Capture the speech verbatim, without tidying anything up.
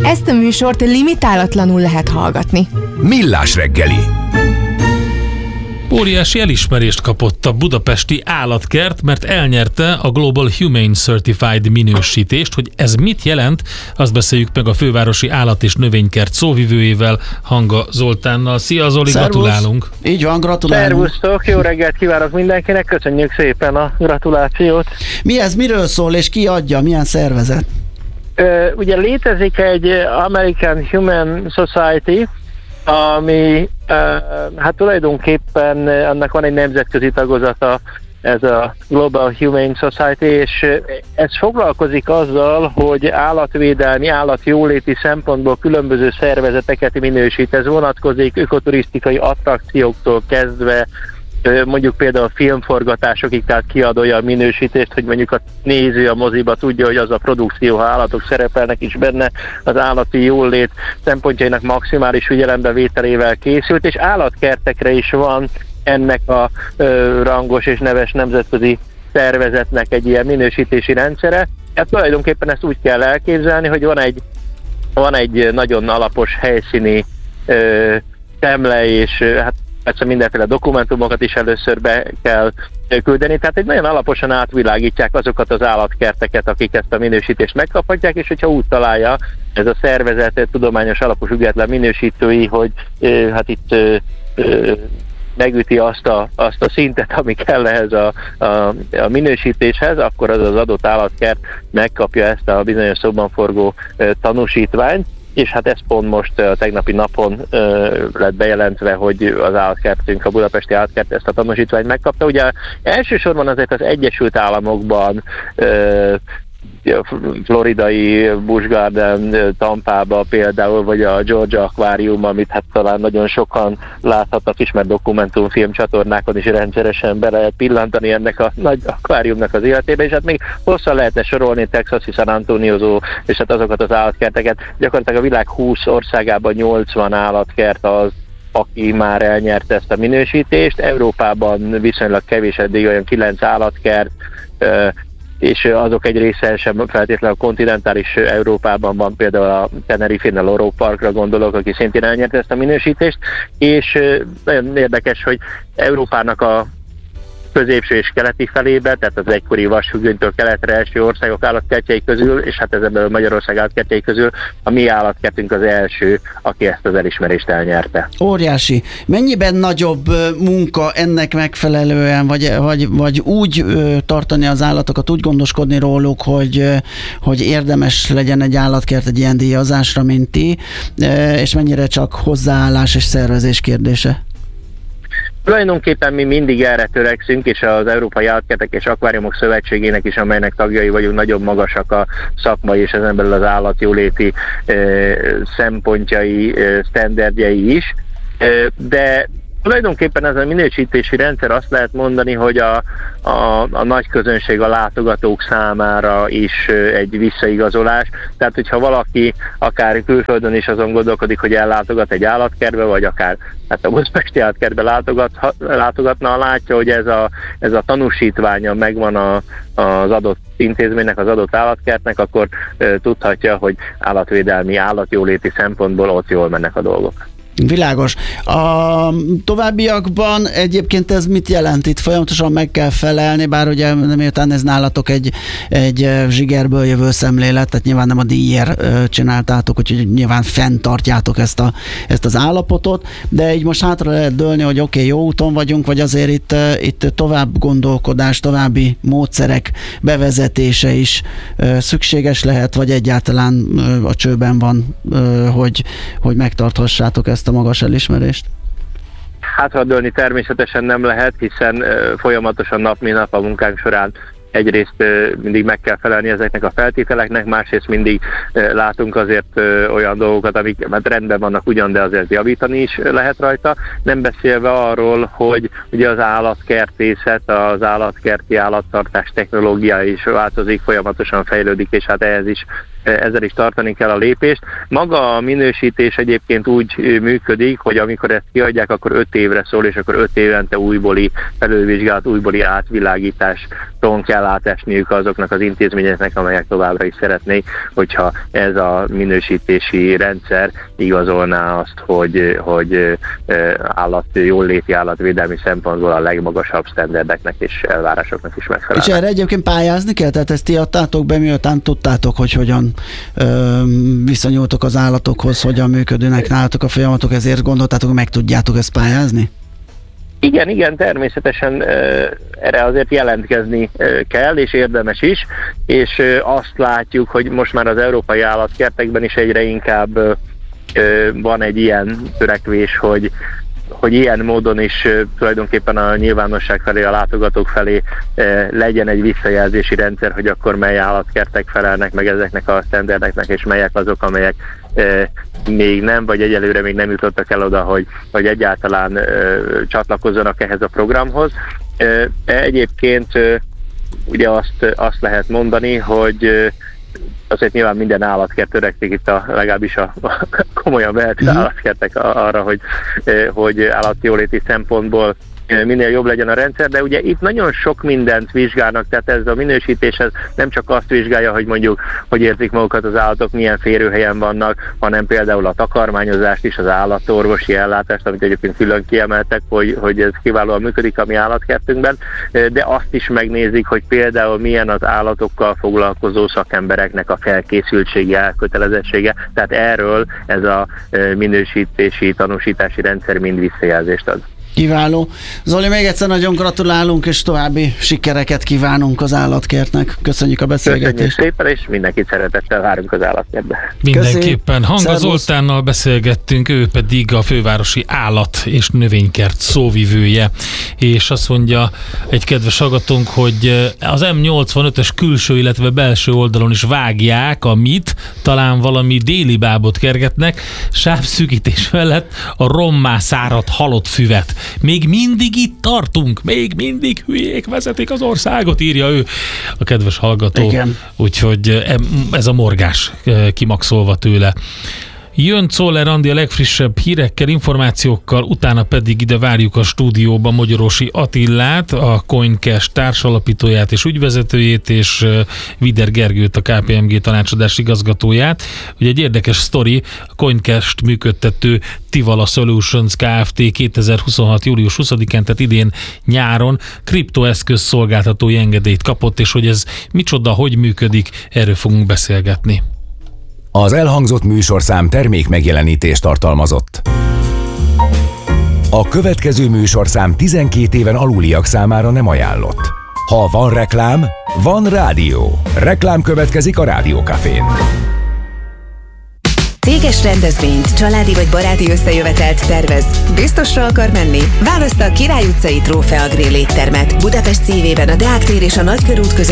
Ezt a műsort limitálatlanul lehet hallgatni. Millás reggeli. Óriási elismerést kapott a budapesti állatkert, mert elnyerte a Global Humane Certified minősítést. Hogy ez mit jelent, azt beszéljük meg a fővárosi állat- és növénykert szóvivőjével, Hanga Zoltánnal. Szia Zoli, Szervusz. Gratulálunk! Így van, gratulálunk! Szervusztok, jó reggelt kívánok mindenkinek, köszönjük szépen a gratulációt! Mi ez, miről szól, és ki adja, milyen szervezet? Ö, ugye létezik egy American Humane Society, ami uh, hát tulajdonképpen annak van egy nemzetközi tagozata, ez a Global Humane Society, és ez foglalkozik azzal, hogy állatvédelmi, állatjóléti szempontból különböző szervezeteket minősít. Ez vonatkozik ökoturisztikai attrakcióktól kezdve, mondjuk például a filmforgatásokig, tehát kiad olyan minősítést, hogy mondjuk a néző a moziba tudja, hogy az a produkció, ha állatok szerepelnek is benne, az állati jólét szempontjainak maximális figyelembevételével készült, és állatkertekre is van ennek a ö, rangos és neves nemzetközi szervezetnek egy ilyen minősítési rendszere. Hát tulajdonképpen ezt úgy kell elképzelni, hogy van egy, van egy nagyon alapos helyszíni ö, temle, és hát persze mindenféle dokumentumokat is először be kell küldeni, tehát egy nagyon alaposan átvilágítják azokat az állatkerteket, akik ezt a minősítést megkaphatják, és hogyha úgy találja ez a szervezet tudományos alapú független minősítői, hogy hát itt megüti azt a, azt a szintet, ami kell ehhez a, a, a minősítéshez, akkor az az adott állatkert megkapja ezt a bizonyos szóban forgó tanúsítványt, és hát ez pont most a tegnapi napon ö, lett bejelentve, hogy az állatkertünk, a budapesti állatkert ezt a tanúsítványt megkapta. Ugye elsősorban azért az Egyesült Államokban, ö, floridai Busch Garden, Tampába például, vagy a Georgia Aquarium, amit hát talán nagyon sokan láthatnak, ismert dokumentumfilm csatornákon is rendszeresen be lehet pillantani ennek a nagy akváriumnak az életébe, és hát még hosszan lehetne sorolni Texasi, San Antonio, és hát azokat az állatkerteket. Gyakorlatilag a világ húsz országában nyolcvan állatkert az, aki már elnyerte ezt a minősítést. Európában viszonylag kevés, eddig olyan kilenc állatkert, és azok egy része sem feltétlenül a kontinentális Európában van, például a Tenerife-n a Loro Parkra gondolok, aki szintén elnyerte ezt a minősítést, és nagyon érdekes, hogy Európának a középső és keleti felébe, tehát az egykori vasfüggönytől keletre első országok állatkertjei közül, és hát ezen Magyarország állatkertjei közül a mi állatkertünk az első, aki ezt az elismerést elnyerte. Óriási. Mennyiben nagyobb munka ennek megfelelően, vagy, vagy, vagy úgy tartani az állatokat, úgy gondoskodni róluk, hogy, hogy érdemes legyen egy állatkert egy ilyen díjazásra, mint ti, és mennyire csak hozzáállás és szervezés kérdése? Tulajdonképpen mi mindig erre törekszünk, és az Európai Állatkertek és Akváriumok Szövetségének is, amelynek tagjai vagyunk, nagyon magasak a szakmai és ezen belül az állatjóléti e, szempontjai, e, sztenderdjei is, e, de tulajdonképpen ez a minősítési rendszer azt lehet mondani, hogy a, a, a nagy közönség, a látogatók számára is egy visszaigazolás. Tehát, hogyha valaki akár külföldön is azon gondolkodik, hogy ellátogat egy állatkertbe, vagy akár hát a budapesti állatkertbe látogat, látogatna, látja, hogy ez a, ez a tanúsítványa megvan a, az adott intézménynek, az adott állatkertnek, akkor e, tudhatja, hogy állatvédelmi, állatjóléti szempontból ott jól mennek a dolgok. Világos. A továbbiakban egyébként ez mit jelent? Itt folyamatosan meg kell felelni, bár ugye miután ez nálatok egy, egy zsigerből jövő szemlélet, tehát nyilván nem a díjért csináltátok, úgyhogy nyilván fenntartjátok ezt, a, ezt az állapotot, de így most hátra lehet dőlni, hogy oké, okay, jó úton vagyunk, vagy azért itt, itt tovább gondolkodás, további módszerek bevezetése is szükséges lehet, vagy egyáltalán a csőben van, hogy, hogy megtarthassátok ezt a magas elismerést? Hátradőlni természetesen nem lehet, hiszen uh, folyamatosan nap mint nap a munkánk során egyrészt uh, mindig meg kell felelni ezeknek a feltételeknek, másrészt mindig uh, látunk azért uh, olyan dolgokat, amik hát rendben vannak ugyan, de azért javítani is lehet rajta. Nem beszélve arról, hogy ugye az állatkertészet, az állatkerti állattartás technológia is változik, folyamatosan fejlődik, és hát ehhez is ezzel is tartani kell a lépést. Maga a minősítés egyébként úgy működik, hogy amikor ezt kiadják, akkor öt évre szól, és akkor öt évente újbóli felülvizsgálat, újbóli átvilágításon kell ellátásniuk azoknak az intézményeknek, amelyek továbbra is szeretnék, hogyha ez a minősítési rendszer igazolná azt, hogy, hogy állat, jóléti állatvédelmi szempontból a legmagasabb sztenderdeknek és elvárásoknak is megfelelnek. És erre egyébként pályázni kell? Tehát ezt ti adtátok be, miután tudtátok, hogy hogyan ö, viszonyultok az állatokhoz, hogyan működőnek nálatok a folyamatok, ezért gondoltátok, hogy meg tudjátok ezt pályázni? Igen, igen, természetesen erre azért jelentkezni kell, és érdemes is, és azt látjuk, hogy most már az európai állatkertekben is egyre inkább van egy ilyen törekvés, hogy hogy ilyen módon is tulajdonképpen a nyilvánosság felé, a látogatók felé legyen egy visszajelzési rendszer, hogy akkor mely állatkertek felelnek meg ezeknek a sztenderdeknek, és melyek azok, amelyek még nem, vagy egyelőre még nem jutottak el oda, hogy, hogy egyáltalán csatlakozzanak ehhez a programhoz. Egyébként ugye azt, azt lehet mondani, hogy azért nyilván minden állatkert törekszik itt a, legalábbis a, a komolyan vehető mm. állatkertek arra, hogy, hogy állatjóléti szempontból minél jobb legyen a rendszer, de ugye itt nagyon sok mindent vizsgálnak, tehát ez a minősítés ez nem csak azt vizsgálja, hogy mondjuk, hogy érzik magukat az állatok, milyen férőhelyen vannak, hanem például a takarmányozást is, az állatorvosi ellátást, amit egyébként külön kiemeltek, hogy, hogy ez kiválóan működik a mi állatkertünkben, de azt is megnézik, hogy például milyen az állatokkal foglalkozó szakembereknek a felkészültsége, elkötelezettsége, tehát erről ez a minősítési, tanúsítási rendszer mind visszajelzést ad. Kiváló. Zoli, még egyszer nagyon gratulálunk, és további sikereket kívánunk az állatkertnek. Köszönjük a beszélgetést. Köszönjük szépen, és mindenkit szeretettel várunk az állatkertbe. Mindenképpen. Hanga Zoltánnal beszélgettünk, ő pedig a fővárosi állat és növénykert szóvivője, és azt mondja egy kedves hallgatónk, hogy az M nyolcvanötös külső, illetve belső oldalon is vágják, amit talán valami déli bábot kergetnek, sávszűkítés mellett a rommá száradt halott füvet. Még mindig itt tartunk, még mindig hülyék vezetik az országot, írja ő, a kedves hallgató. Igen. Úgyhogy ez a morgás kimaxolva tőle. Jön Czoller Andi a legfrissebb hírekkel, információkkal, utána pedig ide várjuk a stúdióba Magyarósi Attillát, a CoinCash társalapítóját és ügyvezetőjét, és Vider Gergőt, a ká pé em gé tanácsadás igazgatóját. Ugye egy érdekes sztori, a CoinCash-t működtető Tivala Solutions Kft. kétezer-huszonhat. július huszadikán, tehát idén nyáron kriptoeszköz szolgáltatói engedélyt kapott, és hogy ez micsoda, hogy működik, erről fogunk beszélgetni. Az elhangzott műsorszám termék megjelenítést tartalmazott. A következő műsorszám tizenkét éven aluliak számára nem ajánlott. Ha van reklám, van rádió. Reklám következik a Rádiókafén. Céges rendezvényt, családi vagy baráti összejövetelt tervez. Biztosra akar menni? Válaszd a Király utcai Trófea Grill éttermet. Budapest szívében a Deák tér és a Nagykörút között